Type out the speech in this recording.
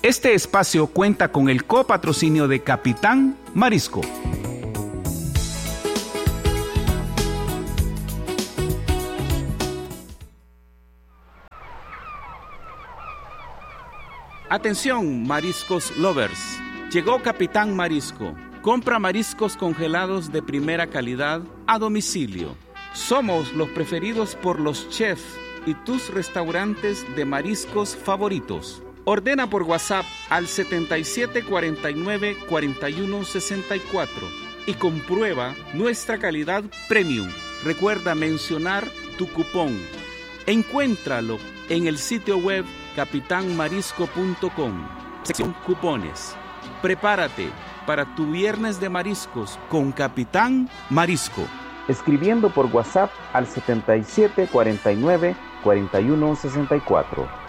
Este espacio cuenta con el copatrocinio de Capitán Marisco. Atención, mariscos lovers. Llegó Capitán Marisco. Compra mariscos congelados de primera calidad a domicilio. Somos los preferidos por los chefs y tus restaurantes de mariscos favoritos. Ordena por WhatsApp al 7749-4164 y comprueba nuestra calidad premium. Recuerda mencionar tu cupón. Encuéntralo en el sitio web capitanmarisco.com, sección cupones. Prepárate para tu viernes de mariscos con Capitán Marisco. Escribiendo por WhatsApp al 7749-4164.